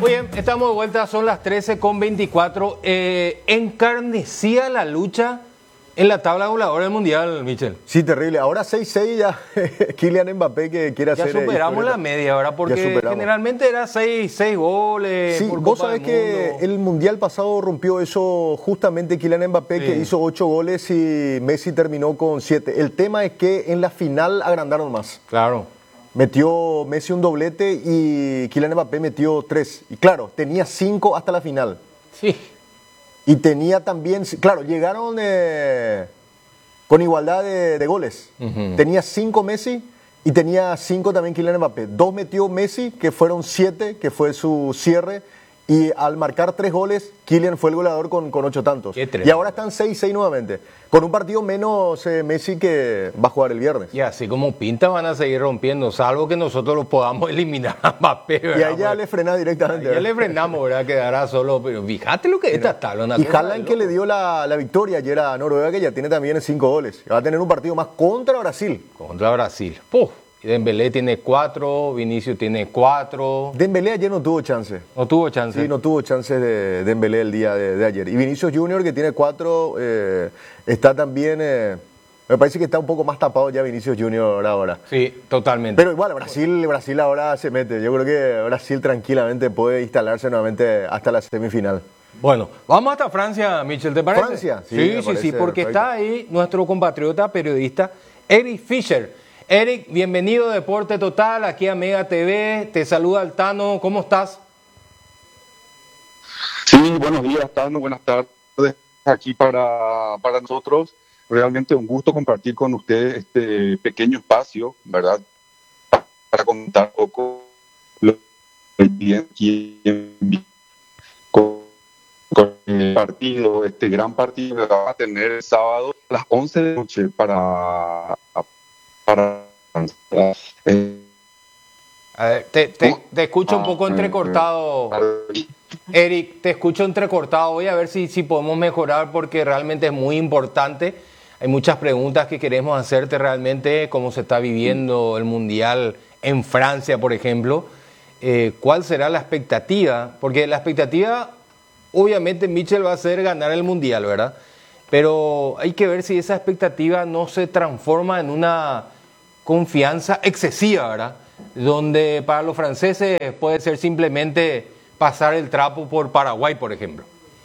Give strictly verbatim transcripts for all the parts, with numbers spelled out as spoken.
Muy bien, estamos de vuelta, son las trece con veinticuatro. Eh, encarnecía la lucha en la tabla goleadora del Mundial, Michel. Sí, terrible. Ahora seis seis ya Kylian Mbappé que quiere ya hacer... Ya superamos la media ahora, porque generalmente era seis goles. Sí, por vos Copa sabés del que Mundo. el Mundial pasado rompió eso justamente Kylian Mbappé, sí, que hizo ocho goles y Messi terminó con siete. El tema es que en la final agrandaron más. Claro. Metió Messi un doblete y Kylian Mbappé metió tres. Y claro, tenía cinco hasta la final. Sí. Y tenía también, claro, llegaron eh, con igualdad de, de goles. Uh-huh. Tenía cinco Messi y tenía cinco también Kylian Mbappé. Dos metió Messi, que fueron siete, que fue su cierre. Y al marcar tres goles, Kylian fue el goleador con, con ocho tantos. Y ahora están seis seis nuevamente. Con un partido menos eh, Messi que va a jugar el viernes. Y así como pinta van a seguir rompiendo, salvo que nosotros lo podamos eliminar a Mbappé, ¿verdad? Y ahí ya le frenás directamente. Ya le frenamos, ¿verdad? Quedará solo. Pero fíjate lo que esta está. Y Haaland que le dio la, la victoria ayer a Noruega, que ya tiene también cinco goles. Va a tener un partido más contra Brasil. Contra Brasil. ¡Puf! Dembélé tiene cuatro, Vinicius tiene cuatro. Dembélé ayer no tuvo chance. No tuvo chance. Sí, no tuvo chance de Dembélé el día de, de ayer. Y Vinicius Junior, que tiene cuatro, eh, está también... Eh, me parece que está un poco más tapado ya Vinicius Junior ahora. Sí, totalmente. Pero igual, Brasil, Brasil ahora se mete. Yo creo que Brasil tranquilamente puede instalarse nuevamente hasta la semifinal. Bueno, vamos hasta Francia, Michel, ¿te parece? Francia, sí, sí, sí, sí, porque perfecto. Está ahí nuestro compatriota periodista Eric Fischer. Eric, bienvenido a Deporte Total, aquí a Mega T V, te saluda Altano, ¿cómo estás? Sí, buenos días, Tano, buenas tardes, aquí para, para nosotros, realmente un gusto compartir con ustedes este pequeño espacio, ¿verdad? Para contar un poco lo que con, con el partido, este gran partido que va a tener el sábado a las once de la noche para... para eh, a ver, te, te, te escucho un poco entrecortado, Eric, te escucho entrecortado. Voy a ver si, si podemos mejorar porque realmente es muy importante. Hay muchas preguntas que queremos hacerte realmente, cómo se está viviendo el Mundial en Francia, por ejemplo. Eh, ¿Cuál será la expectativa? Porque la expectativa, obviamente, Michel va a ser ganar el Mundial, ¿verdad? Pero hay que ver si esa expectativa no se transforma en una confianza excesiva, ¿verdad? Donde para los franceses puede ser simplemente pasar el trapo por Paraguay, por ejemplo.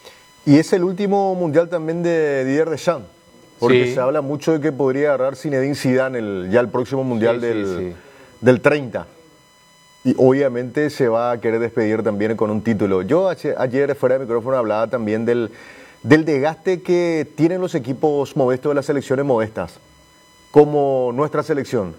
Y es el último mundial también de Didier Deschamps, porque sí. Se habla mucho de que podría agarrar Zinedine Zidane el, ya el próximo mundial sí, del, sí, sí. del treinta. Y obviamente se va a querer despedir también con un título. Yo ayer fuera de micrófono hablaba también del, del desgaste que tienen los equipos modestos de las selecciones modestas, como nuestra selección,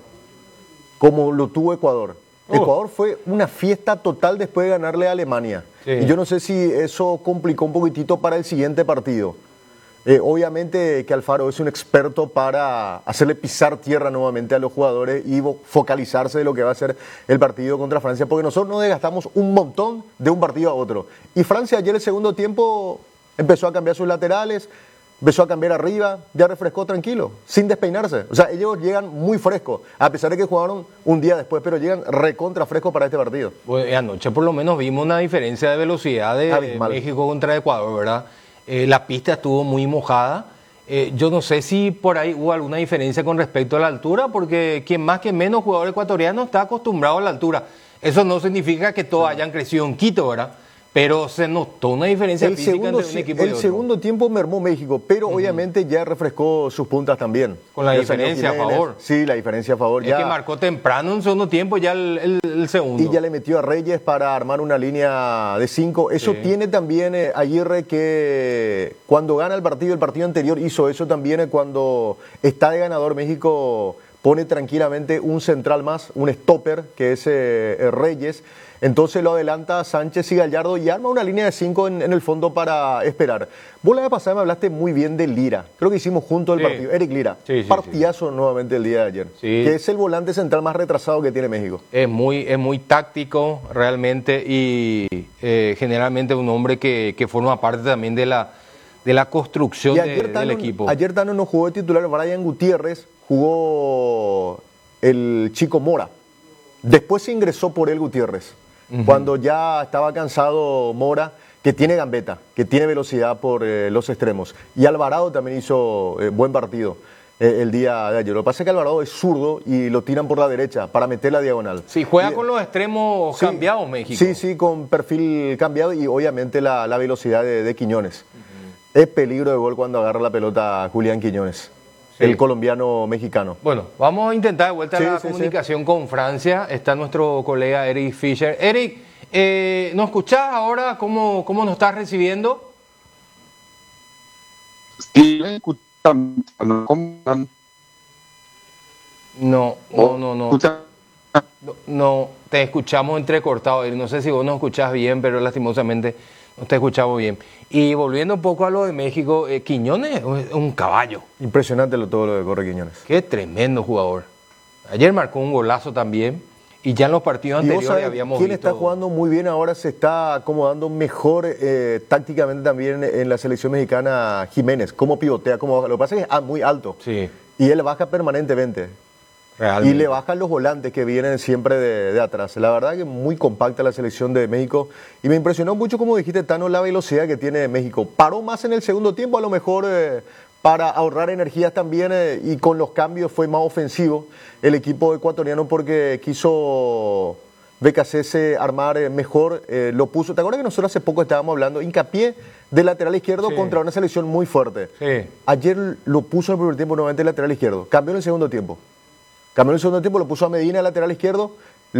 como lo tuvo Ecuador. Oh. Ecuador fue una fiesta total después de ganarle a Alemania. Sí. Y yo no sé si eso complicó un poquitito para el siguiente partido. Eh, obviamente que Alfaro es un experto para hacerle pisar tierra nuevamente a los jugadores y focalizarse de lo que va a ser el partido contra Francia, porque nosotros nos desgastamos un montón de un partido a otro. Y Francia ayer el segundo tiempo empezó a cambiar sus laterales, empezó a cambiar arriba, ya refrescó tranquilo, sin despeinarse. O sea, ellos llegan muy frescos, a pesar de que jugaron un día después, pero llegan recontra frescos para este partido. Pues anoche por lo menos vimos una diferencia de velocidad de Abismal. México contra Ecuador, ¿verdad? Eh, la pista estuvo muy mojada. Eh, yo no sé si por ahí hubo alguna diferencia con respecto a la altura, porque quien más que menos jugador ecuatoriano está acostumbrado a la altura. Eso no significa que todos sí. hayan crecido en Quito, ¿verdad? Pero se notó una diferencia el física segundo, entre un equipo el y otro. El segundo tiempo mermó México, pero uh-huh. obviamente ya refrescó sus puntas también. Con la ya diferencia a favor. Sí, la diferencia a favor. Es ya. que marcó temprano en segundo tiempo ya el, el, el segundo. Y ya le metió a Reyes para armar una línea de cinco. Eso sí. Tiene también eh, Aguirre, que cuando gana el partido, el partido anterior hizo eso también. Eh, cuando está de ganador México pone tranquilamente un central más, un stopper, que es eh, Reyes. Entonces lo adelanta Sánchez y Gallardo y arma una línea de cinco en, en el fondo para esperar. Vos la vez pasada me hablaste muy bien de Lira. Creo que hicimos juntos el sí. partido. Eric Lira. Sí, sí, partidazo sí. nuevamente el día de ayer. Sí. Que es el volante central más retrasado que tiene México. Es muy, es muy táctico realmente y eh, generalmente un hombre que, que forma parte también de la, de la construcción de, Tano, del equipo. Ayer Tano no jugó de titular Brian Gutiérrez, jugó el Chico Mora. Después se ingresó por él Gutiérrez. Uh-huh. Cuando ya estaba cansado Mora, que tiene gambeta, que tiene velocidad por eh, los extremos. Y Alvarado también hizo eh, buen partido eh, el día de ayer. Lo que pasa es que Alvarado es zurdo y lo tiran por la derecha para meter la diagonal. Sí, juega y, con los extremos sí, cambiados México. Sí, sí, con perfil cambiado y obviamente la, la velocidad de, de Quiñones. Uh-huh. Es peligro de gol cuando agarra la pelota Julián Quiñones. Sí. El colombiano mexicano. Bueno, vamos a intentar de vuelta sí, la sí, comunicación sí. con Francia. Está nuestro colega Eric Fischer. Eric, eh, ¿nos escuchás ahora? ¿Cómo, cómo nos estás recibiendo? Sí, me escuchan. No, no, no, no. No, no, te escuchamos entrecortado. No sé si vos nos escuchás bien, pero lastimosamente no te escuchamos bien. Y volviendo un poco a lo de México, eh, Quiñones es un caballo. Impresionante lo, todo lo que corre Quiñones. Qué tremendo jugador. Ayer marcó un golazo también. Y ya en los partidos anteriores habíamos ¿quién visto... está jugando muy bien ahora? Se está acomodando mejor eh, tácticamente también en la selección mexicana. Jiménez, cómo pivotea, cómo baja. Lo que pasa es que es muy alto. Sí. Y él baja permanentemente. Realmente. Y le bajan los volantes que vienen siempre de, de atrás. La verdad que muy compacta la selección de México. Y me impresionó mucho, como dijiste, Tano, la velocidad que tiene México. Paró más en el segundo tiempo, a lo mejor eh, para ahorrar energías también. Eh, y con los cambios fue más ofensivo el equipo ecuatoriano porque quiso B K C S armar eh, mejor. Eh, lo puso. ¿Te acuerdas que nosotros hace poco estábamos hablando? Hincapié de lateral izquierdo sí. contra una selección muy fuerte. Sí. Ayer lo puso en el primer tiempo nuevamente el lateral izquierdo. Cambió en el segundo tiempo. Cambió en el segundo tiempo, lo puso a Medina, el lateral izquierdo,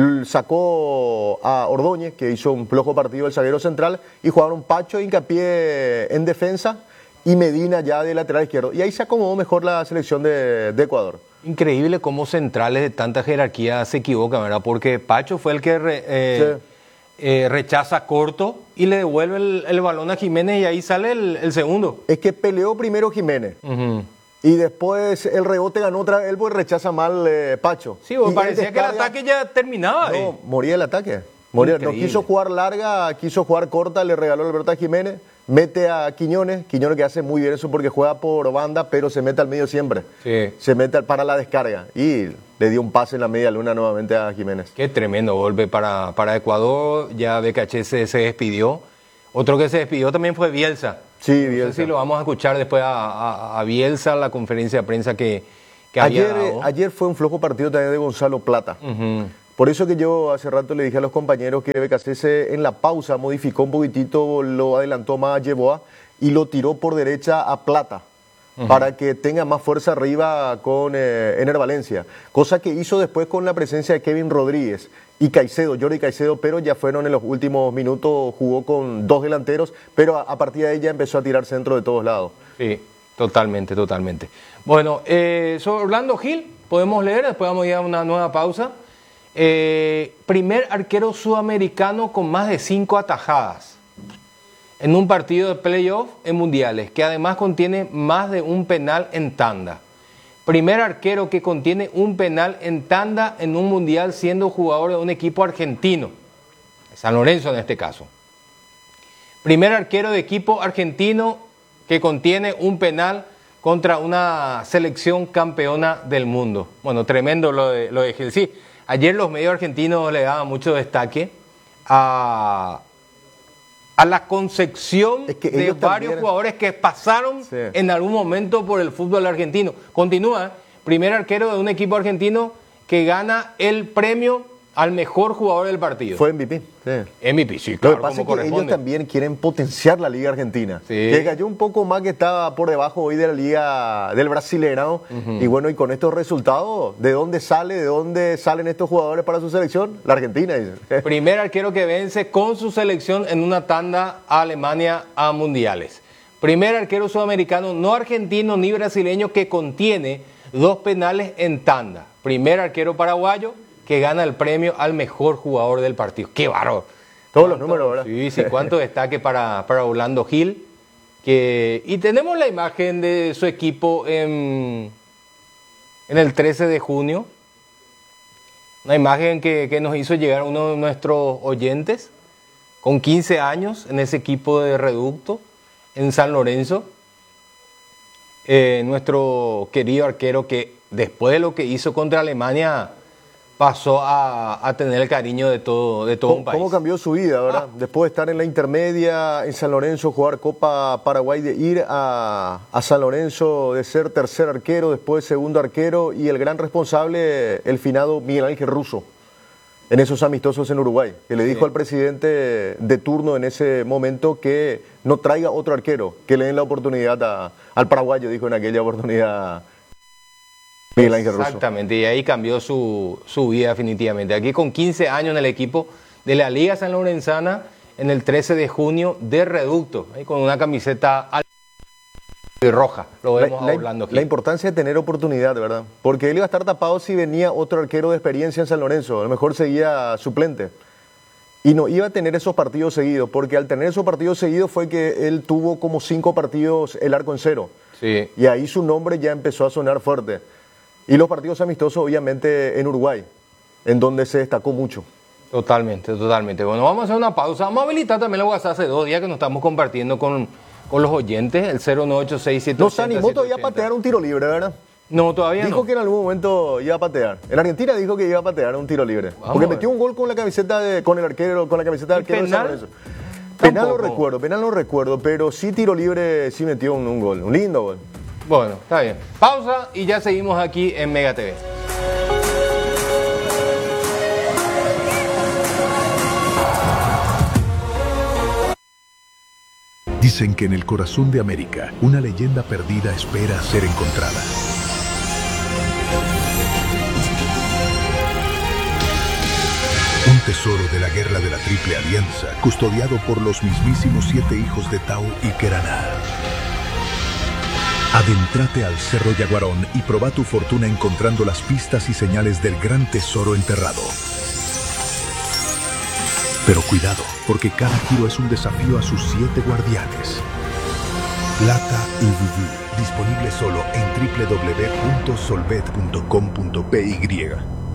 sacó a Ordóñez, que hizo un flojo partido del zaguero central, y jugaron Pacho, Hincapié en defensa, y Medina ya de lateral izquierdo. Y ahí se acomodó mejor la selección de, de Ecuador. Increíble cómo centrales de tanta jerarquía se equivocan, ¿verdad? Porque Pacho fue el que re, eh, sí. eh, rechaza corto y le devuelve el, el balón a Jiménez y ahí sale el, el segundo. Es que peleó primero Jiménez. Uh-huh. Y después el rebote ganó otra vez, él pues rechaza mal eh, Pacho. Sí, pues y parecía descarga, que el ataque ya terminaba. No, eh. moría el ataque. Moría. No quiso jugar larga, quiso jugar corta, le regaló la pelota a Jiménez, mete a Quiñones, Quiñones que hace muy bien eso porque juega por banda, pero se mete al medio siempre. Sí. Se mete para la descarga y le dio un pase en la media luna nuevamente a Jiménez. Qué tremendo golpe para, para Ecuador, ya B K C se, se despidió. Otro que se despidió también fue Bielsa. Sí, Bielsa. No sé si lo vamos a escuchar después a, a, a Bielsa, la conferencia de prensa que, que había ayer, dado. Ayer fue un flojo partido también de Gonzalo Plata. Uh-huh. Por eso que yo hace rato le dije a los compañeros que B K C S en la pausa modificó un poquitito, lo adelantó más a Yeboah y lo tiró por derecha a Plata. Uh-huh. Para que tenga más fuerza arriba con eh, Ener Valencia. Cosa que hizo después con la presencia de Kevin Rodríguez y Caicedo, Jordi Caicedo, pero ya fueron en los últimos minutos, jugó con dos delanteros, pero a, a partir de ahí ya empezó a tirar centro de todos lados. Sí, totalmente, totalmente. Bueno, eh, sobre Orlando Gil, podemos leer, después vamos a ir a una nueva pausa. Eh, primer arquero sudamericano con más de cinco atajadas en un partido de playoff en mundiales, que además contiene más de un penal en tanda. Primer arquero que contiene un penal en tanda en un mundial siendo jugador de un equipo argentino, San Lorenzo en este caso. Primer arquero de equipo argentino que contiene un penal contra una selección campeona del mundo. Bueno, tremendo lo de, lo de Gil. Sí, ayer los medios argentinos le daban mucho destaque a... a la concepción es que de varios también... jugadores que pasaron sí. en algún momento por el fútbol argentino. Continúa, primer arquero de un equipo argentino que gana el premio al mejor jugador del partido. Fue M V P. Sí. M V P, sí, claro. Lo que pasa es que ellos también quieren potenciar la Liga Argentina. Sí. Que cayó un poco más, que estaba por debajo hoy de la Liga del Brasileirão. Uh-huh. Y bueno, y con estos resultados, ¿de dónde sale, de dónde salen estos jugadores para su selección? La Argentina, dicen. Primer arquero que vence con su selección en una tanda a Alemania a mundiales. Primer arquero sudamericano, no argentino ni brasileño, que contiene dos penales en tanda. Primer arquero paraguayo que gana el premio al mejor jugador del partido. ¡Qué bárbaro! Todos los números, ¿verdad? Sí, sí, cuánto destaque para, para Orlando Gil. Que, y tenemos la imagen de su equipo en, en el trece de junio. Una imagen que, que nos hizo llegar uno de nuestros oyentes, con quince años, en ese equipo de Reducto, en San Lorenzo. Eh, nuestro querido arquero que después de lo que hizo contra Alemania pasó a, a tener el cariño de todo, de todo un país. ¿Cómo cambió su vida, verdad? Ah. Después de estar en la intermedia, en San Lorenzo, jugar Copa Paraguay, de ir a, a San Lorenzo, de ser tercer arquero, después segundo arquero, y el gran responsable, el finado Miguel Ángel Russo, en esos amistosos en Uruguay, que le dijo sí. al presidente de turno en ese momento que no traiga otro arquero, que le den la oportunidad a, al paraguayo, dijo en aquella oportunidad Miguel Ángel Russo. Exactamente, y ahí cambió su, su vida definitivamente. Aquí con quince años en el equipo de la Liga San Lorenzana, en el trece de junio de Reducto, ahí con una camiseta roja, lo vemos la, hablando aquí. La importancia de tener oportunidad, ¿verdad? Porque él iba a estar tapado si venía otro arquero de experiencia en San Lorenzo, a lo mejor seguía suplente. Y no iba a tener esos partidos seguidos, porque al tener esos partidos seguidos fue que él tuvo como cinco partidos el arco en cero. Sí. Y ahí su nombre ya empezó a sonar fuerte. Y los partidos amistosos, obviamente, en Uruguay, en donde se destacó mucho. Totalmente, totalmente. Bueno, vamos a hacer una pausa. Vamos a habilitar también lo WhatsApp hace dos días que nos estamos compartiendo con, con los oyentes, el cero nueve ocho seis siete ocho cero. No se animó todavía a patear un tiro libre, ¿verdad? No, todavía dijo no. Dijo que en algún momento iba a patear. En Argentina dijo que iba a patear un tiro libre. Vamos porque metió un gol con la camiseta de, con el arquero, con la camiseta del arquero de San Lorenzo. Penal no recuerdo, penal no recuerdo, pero sí tiro libre sí metió un, un gol, un lindo gol. Bueno, está bien. Pausa y ya seguimos aquí en Mega T V. Dicen que en el corazón de América, una leyenda perdida espera ser encontrada. Un tesoro de la guerra de la Triple Alianza, custodiado por los mismísimos siete hijos de Tau y Queraná. Adéntrate al Cerro Yaguarón y proba tu fortuna encontrando las pistas y señales del gran tesoro enterrado. Pero cuidado, porque cada giro es un desafío a sus siete guardianes. Plata y Vivir, disponible solo en doble u doble u doble u punto solvet punto com punto p y.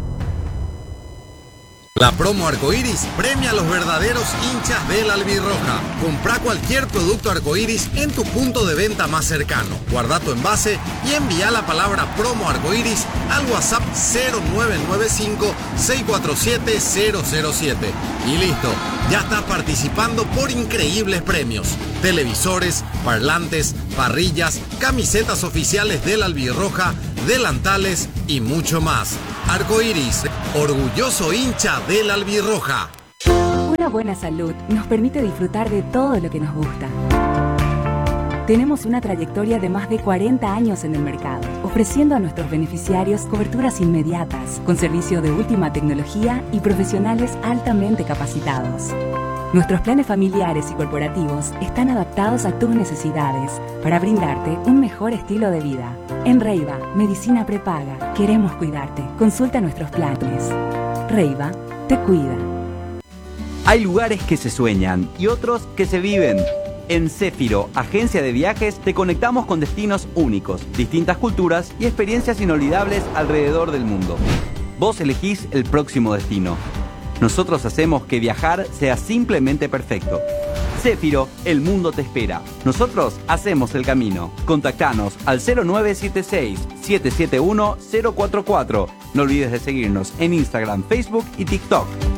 La promo Arcoiris premia a los verdaderos hinchas del Albirroja. Compra cualquier producto Arcoiris en tu punto de venta más cercano. Guarda tu envase y envía la palabra promo Arcoiris al WhatsApp cero nueve nueve cinco seis cuatro siete cero cero siete. Y listo, ya estás participando por increíbles premios. Televisores, parlantes, parrillas, camisetas oficiales del Albirroja, delantales y mucho más. Arcoiris, orgulloso hincha del Albirroja. Una buena salud nos permite disfrutar de todo lo que nos gusta. Tenemos una trayectoria de más de cuarenta años en el mercado, ofreciendo a nuestros beneficiarios coberturas inmediatas, con servicio de última tecnología y profesionales altamente capacitados. Nuestros planes familiares y corporativos están adaptados a tus necesidades para brindarte un mejor estilo de vida. En Reiva, Medicina Prepaga, queremos cuidarte. Consulta nuestros planes. Reiva, te cuida. Hay lugares que se sueñan y otros que se viven. En Céfiro, agencia de viajes, te conectamos con destinos únicos, distintas culturas y experiencias inolvidables alrededor del mundo. Vos elegís el próximo destino. Nosotros hacemos que viajar sea simplemente perfecto. Céfiro, el mundo te espera. Nosotros hacemos el camino. Contactanos al cero nueve siete seis siete siete uno cero cuatro cuatro. No olvides de seguirnos en Instagram, Facebook y TikTok.